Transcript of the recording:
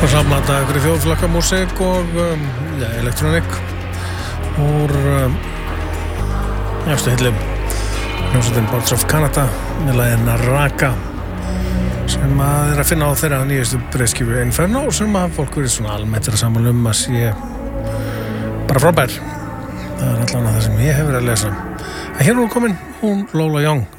Samblanda ykkur þjóðflokkamúsík og elektronik úr efstu hillum hljómsveitin Boards of Canada með lagið Raka sem að finna á þeirra nýjastu breiðskífu Inferno sem að fólk verið svona almennt sammála að sé bara frábær. Það allavega það sem ég hefur að lesa. En hér er hún komin, hún Lola Young